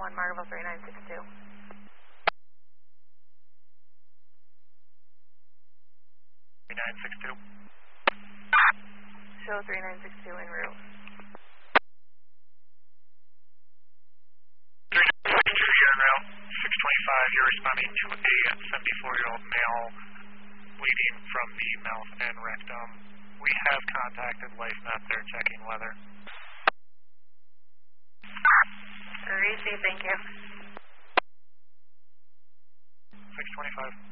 1, Margaret 3962. Show 3962 en route. 3962, you're en route. 625, you're responding to a 74-year-old male bleeding from the mouth and rectum. We have contacted LifeNet. They're checking weather. Receive, thank you. 625.